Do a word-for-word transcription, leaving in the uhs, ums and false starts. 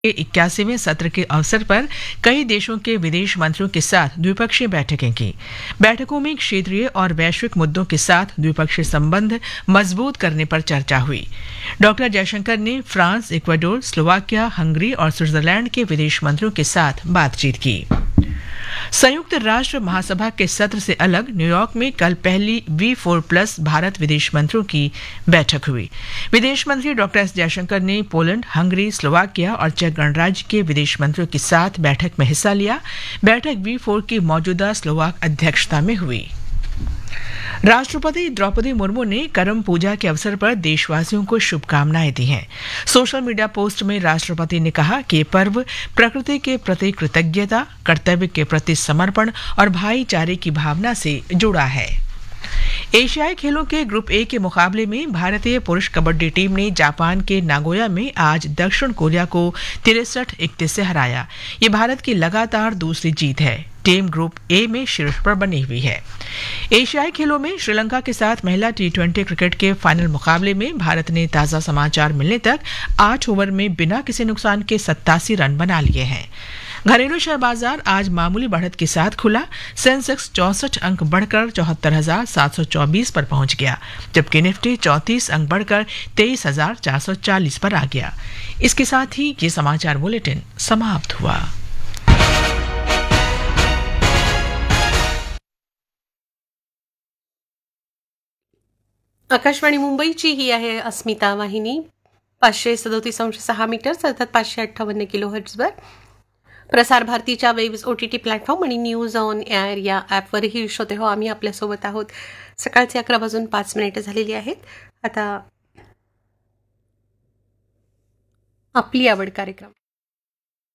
के इक्यासीवें सत्र के अवसर पर कई देशों के विदेश मंत्रियों के साथ द्विपक्षीय बैठकें की। बैठकों में क्षेत्रीय और वैश्विक मुद्दों के साथ द्विपक्षीय संबंध मजबूत करने पर चर्चा हुई। डॉक्टर जयशंकर ने फ्रांस, इक्वाडोर, स्लोवाकिया, हंगरी और स्विट्जरलैंड के विदेश मंत्रियों के साथ बातचीत की। संयुक्त राष्ट्र महासभा के सत्र से अलग न्यूयॉर्क में कल पहली वी फोर प्लस भारत विदेश मंत्रियों की बैठक हुई। विदेश मंत्री डॉक्टर एस जयशंकर ने पोलैंड, हंगरी, स्लोवाकिया और चेक गणराज्य के विदेश मंत्रियों के साथ बैठक में हिस्सा लिया। बैठक वी फोर की मौजूदा स्लोवाक अध्यक्षता में हुई। राष्ट्रपति द्रौपदी मुर्मू ने करम पूजा के अवसर पर देशवासियों को शुभकामनाएं दी हैं। सोशल मीडिया पोस्ट में राष्ट्रपति ने कहा कि ये पर्व प्रकृति के प्रति कृतज्ञता, कर्तव्य के प्रति समर्पण और भाईचारे की भावना से जुड़ा है। एशियाई खेलों के ग्रुप ए के मुकाबले में भारतीय पुरुष कबड्डी टीम ने जापान के नागोया में आज दक्षिण कोरिया को तिरसठ इकतीस से हराया। ये भारत की लगातार दूसरी जीत है। टीम ग्रुप ए में शीर्ष पर बनी हुई है। एशियाई खेलों में श्रीलंका के साथ महिला टी ट्वेंटी क्रिकेट के फाइनल मुकाबले में भारत ने ताज़ा समाचार मिलने तक आठ ओवर में बिना किसी नुकसान के सत्तासी रन बना लिए हैं। घरेलू शेयर बाजार आज मामूली बढ़त के साथ खुला। सेंसेक्स चौसठ अंक बढ़कर चौहत्तर हजार सात सौ चौबीस पर पहुंच गया, जबकि निफ्टी चौंतीस अंक बढ़कर तेईस हजार चार सौ चालीस पर आ गया। इसके साथ ही ये समाचार बुलेटिन समाप्त हुआ। आकाशवाणी मुंबईची ही आहे अस्मिता वाहिनी पाचशे सदोतीस अंश सहा मीटर अर्थात पाचशे अठ्ठावन्न किलो हर्ट्झवर. प्रसार भारतीच्या webs O T T platform आणि न्यूज ऑन एअर या ॲपवरही श्रोते हो आम्ही आपल्यासोबत आहोत. सकाळचे अकरा वाजून पाच मिनिटं झालेली आहेत. आता आपली आवड कार्यक्रम